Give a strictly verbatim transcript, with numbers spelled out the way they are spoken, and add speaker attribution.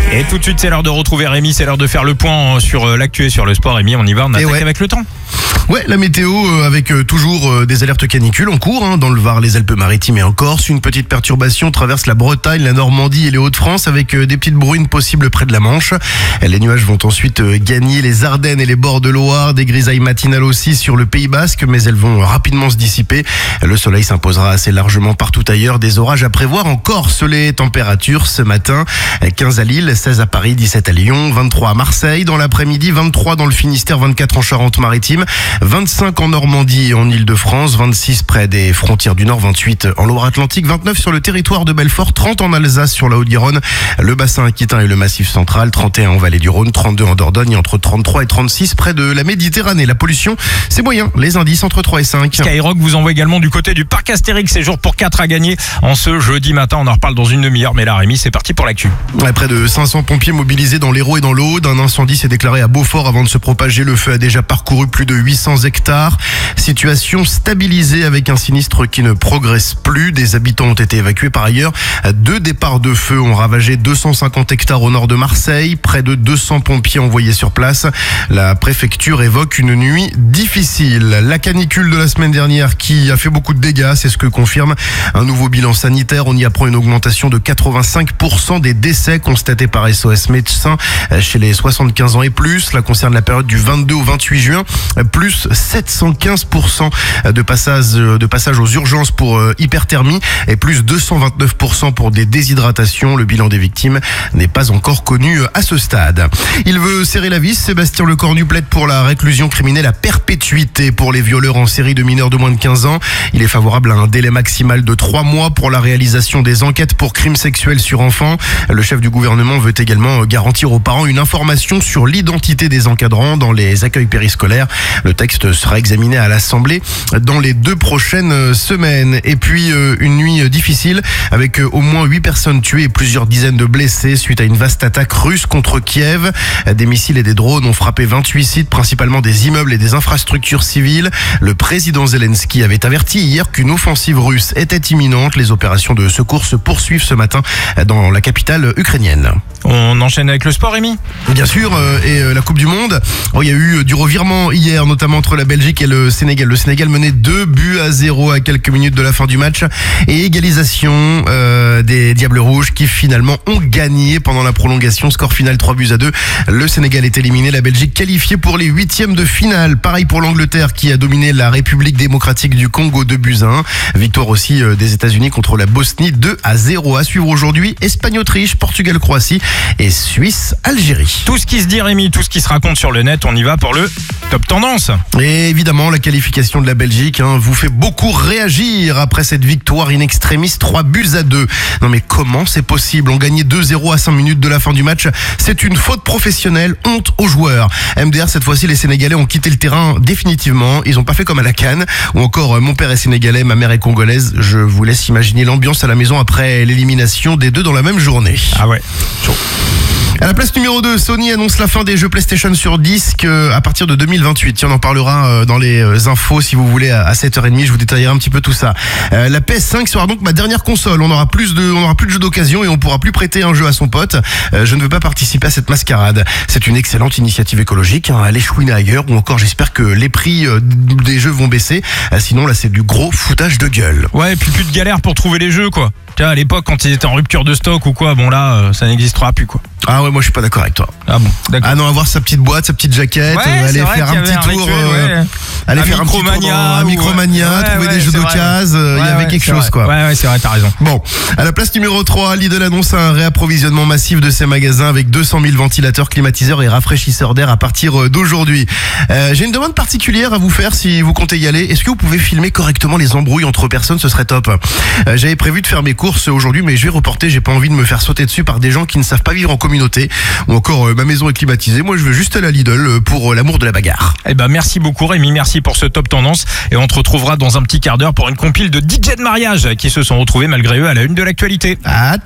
Speaker 1: Et tout de suite, c'est l'heure de retrouver Rémi, c'est l'heure de faire le point sur l'actu et sur le sport. Rémi, on y va, on attaque ouais. avec le temps.
Speaker 2: Ouais, la météo euh, avec euh, toujours euh, des alertes canicules en cours hein, dans le Var, les Alpes-Maritimes et en Corse. Une petite perturbation traverse la Bretagne, la Normandie et les Hauts-de-France avec euh, des petites bruines possibles près de la Manche. Les nuages vont ensuite euh, gagner les Ardennes et les bords de Loire. Des grisailles matinales aussi sur le Pays Basque, mais elles vont rapidement se dissiper. Le soleil s'imposera assez largement partout ailleurs. Des orages à prévoir en Corse. Les températures ce matin, quinze à Lille, seize à Paris, dix-sept à Lyon, vingt-trois à Marseille. Dans l'après-midi, vingt-trois dans le Finistère, vingt-quatre en Charente-Maritime, vingt-cinq en Normandie et en Île-de-France, vingt-six près des frontières du Nord, vingt-huit en Loire-Atlantique, vingt-neuf sur le territoire de Belfort, trente en Alsace sur la Haute-Garonne, le bassin aquitain et le Massif central, trente et un en Vallée du Rhône, trente-deux en Dordogne et entre trente-trois et trente-six près de la Méditerranée. La pollution, c'est moyen, les indices entre trois et cinq.
Speaker 1: Skyrock vous envoie également du côté du parc Astérix, séjour pour quatre à gagner en ce jeudi matin. On en reparle dans une demi-heure, mais là Rémi, c'est parti pour l'actu.
Speaker 2: Ouais, près de cinq cents pompiers mobilisés dans l'Hérault et dans l'Aude. Un incendie s'est déclaré à Beaufort avant de se propager. Le feu a déjà parcouru plus de huit cents hectares. Situation stabilisée avec un sinistre qui ne progresse plus. Des habitants ont été évacués par ailleurs. Deux départs de feu ont ravagé deux cent cinquante hectares au nord de Marseille. Près de deux cents pompiers envoyés sur place. La préfecture évoque une nuit difficile. La canicule de la semaine dernière qui a fait beaucoup de dégâts, c'est ce que confirme un nouveau bilan sanitaire. On y apprend une augmentation de quatre-vingt-cinq pour cent des décès constatés par S O S Médecins chez les soixante-quinze ans et plus. Cela concerne la période du vingt-deux au vingt-huit juin. Plus sept cent quinze pour cent de passage, de passage aux urgences pour hyperthermie et plus deux cent vingt-neuf pour cent pour des déshydratations. Le bilan des victimes n'est pas encore connu à ce stade. Il veut serrer la vis. Sébastien Lecornu plaide pour la réclusion criminelle à perpétuité pour les violeurs en série de mineurs de moins de quinze ans. Il est favorable à un délai maximal de trois mois pour la réalisation des enquêtes pour crimes sexuels sur enfants. Le chef du gouvernement veut également garantir aux parents une information sur l'identité des encadrants dans les accueils périscolaires. Le texte sera examiné à l'Assemblée dans les deux prochaines semaines. Et puis euh, une nuit difficile avec euh, au moins huit personnes tuées et plusieurs dizaines de blessés suite à une vaste attaque russe contre Kiev. Des missiles et des drones ont frappé vingt-huit sites, principalement des immeubles et des infrastructures civiles. Le président Zelensky avait averti hier qu'une offensive russe était imminente. Les opérations de secours se poursuivent ce matin dans la capitale ukrainienne.
Speaker 1: On enchaîne avec le sport, Rémi ?
Speaker 2: Bien sûr, euh, et euh, la Coupe du Monde. Oh, il y a eu du revirement hier, notamment entre la Belgique et le Sénégal. Le Sénégal menait deux buts à zéro à quelques minutes de la fin du match. Et égalisation euh, des Diables Rouges qui finalement ont gagné pendant la prolongation. Score final trois buts à deux. Le Sénégal est éliminé, la Belgique qualifiée pour les huitièmes de finale. Pareil pour l'Angleterre qui a dominé la République démocratique du Congo deux buts à un. Victoire aussi euh, des États-Unis contre la Bosnie deux à zéro. À suivre aujourd'hui, Espagne-Autriche, Portugal-Croatie et Suisse-Algérie.
Speaker 1: Tout ce qui se dit, Rémi, tout ce qui se raconte sur le net, on y va pour le Top Tendance.
Speaker 2: Et évidemment, la qualification de la Belgique hein, vous fait beaucoup réagir après cette victoire in extremis, trois buts à deux. Non mais comment c'est possible ? On gagnait deux zéro à cinq minutes de la fin du match. C'est une faute professionnelle, honte aux joueurs. M D R, cette fois-ci, les Sénégalais ont quitté le terrain définitivement. Ils n'ont pas fait comme à la CAN. Ou encore, mon père est sénégalais, ma mère est congolaise. Je vous laisse imaginer l'ambiance à la maison après l'élimination des deux dans la même journée.
Speaker 1: Ah ouais, chaud.
Speaker 2: À la place numéro deux, Sony annonce la fin des jeux PlayStation sur disque à partir de deux mille vingt-huit. Tiens, on en parlera dans les infos si vous voulez à sept heures trente. Je vous détaillerai un petit peu tout ça. La P S cinq sera donc ma dernière console. On aura plus de, on aura plus de jeux d'occasion et on pourra plus prêter un jeu à son pote. Je ne veux pas participer à cette mascarade. C'est une excellente initiative écologique. Allez chouiner ailleurs ou encore j'espère que les prix des jeux vont baisser. Sinon là c'est du gros foutage de gueule.
Speaker 1: Ouais, et puis plus de galère pour trouver les jeux quoi. À l'époque, quand ils étaient en rupture de stock ou quoi, bon là, ça n'existera plus quoi.
Speaker 2: Ah ouais, moi je suis pas d'accord avec toi.
Speaker 1: Ah bon, d'accord.
Speaker 2: Ah non, avoir sa petite boîte, sa petite jaquette,
Speaker 1: ouais,
Speaker 2: euh, aller faire un petit
Speaker 1: un
Speaker 2: tour,
Speaker 1: rituel,
Speaker 2: euh,
Speaker 1: ouais.
Speaker 2: aller
Speaker 1: un
Speaker 2: faire un petit tour dans un Micromania,
Speaker 1: ouais,
Speaker 2: trouver
Speaker 1: ouais,
Speaker 2: des jeux d'occasion, il y avait
Speaker 1: ouais,
Speaker 2: quelque chose
Speaker 1: vrai.
Speaker 2: quoi.
Speaker 1: Ouais, ouais, c'est vrai, t'as raison.
Speaker 2: Bon, à la place numéro trois, Lidl annonce un réapprovisionnement massif de ses magasins avec deux cent mille ventilateurs, climatiseurs et rafraîchisseurs d'air à partir d'aujourd'hui. Euh, j'ai une demande particulière à vous faire si vous comptez y aller. Est-ce que vous pouvez filmer correctement les embrouilles entre personnes ? Ce serait top. Euh, j'avais prévu de faire mes courses aujourd'hui, mais je vais reporter. J'ai pas envie de me faire sauter dessus par des gens qui ne savent pas vivre en communauté. Ou encore, euh, ma maison est climatisée. Moi, je veux juste aller à Lidl pour euh, l'amour de la bagarre.
Speaker 1: Eh ben, merci beaucoup, Rémi. Merci pour ce top tendance. Et on te retrouvera dans un petit quart d'heure pour une compile de D J de mariage qui se sont retrouvés malgré eux à la une de l'actualité.
Speaker 2: À